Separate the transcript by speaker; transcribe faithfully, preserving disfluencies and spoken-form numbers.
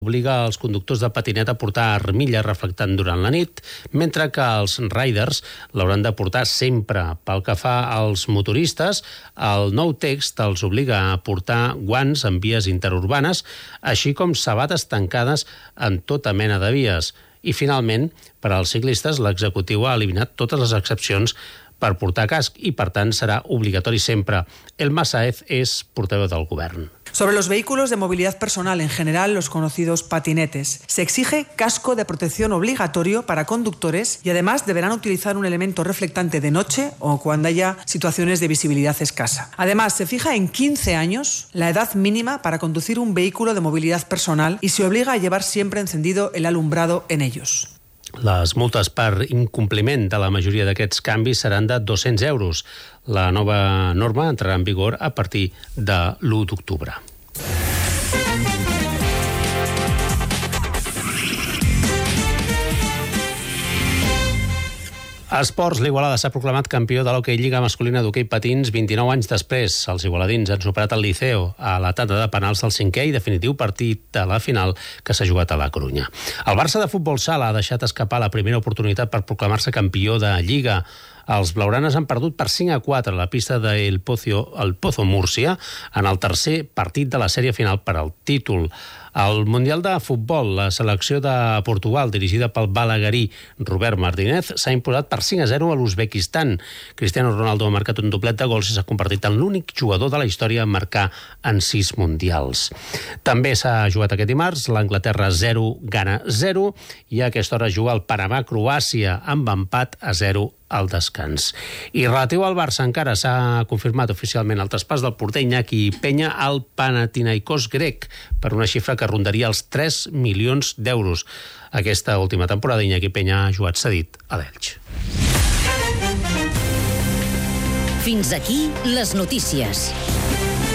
Speaker 1: obliga els conductors de patinet a portar armilla reflectant durant la nit, mentre que els riders l'hauran de portar sempre. Pel que fa als motoristes, el nou text els obliga a portar guants en vies interurbanes, així com sabates tancades en tota mena de vies. I, finalment, per als ciclistes, l'executiu ha eliminat totes les excepcions per portar casc i, per tant, serà obligatori sempre. Elma Sáez és portaveu del govern.
Speaker 2: Sobre los vehículos de movilidad personal, en general los conocidos patinetes, se exige casco de protección obligatorio para conductores y además deberán utilizar un elemento reflectante de noche o cuando haya situaciones de visibilidad escasa. Además, se fija en quince años la edad mínima para conducir un vehículo de movilidad personal y se obliga a llevar siempre encendido el alumbrado en ellos.
Speaker 1: Les multes per incompliment de la majoria d'aquests canvis seran de dos-cents euros. La nova norma entrarà en vigor a partir de l'u d'octubre. A esports, l'Igualada s'ha proclamat campió de l'Hockey Lliga masculina d'hoquei patins vint-i-nou anys després. Els igualadins han superat el Liceo a la tanda de penals del cinquè i definitiu partit de la final que s'ha jugat a la Corunya. El Barça de futbol sala ha deixat escapar la primera oportunitat per proclamar-se campió de Lliga. Els blaugranes han perdut per cinc a quatre a la pista del Pozo, el Pozo Múrcia en el tercer partit de la sèrie final per al títol. Al Mundial de Futbol, la selecció de Portugal, dirigida pel balaguerí Robert Martínez, s'ha imposat per cinc a zero a l'Uzbekistan. Cristiano Ronaldo ha marcat un doblet de gols i s'ha convertit en l'únic jugador de la història a marcar en sis mundials. També s'ha jugat aquest dimarts, l'Anglaterra zero, Ghana zero, i a aquesta hora juga el Panamà-Croàcia amb empat a zero al descans. I relatiu al Barça encara s'ha confirmat oficialment el traspàs del porter Iñaki Peña al Panathinaikos grec per una xifra que rondaria els tres milions d'euros. Aquesta última temporada Iñaki Peña ha jugat cedit a l'Elx.
Speaker 3: Fins aquí les notícies.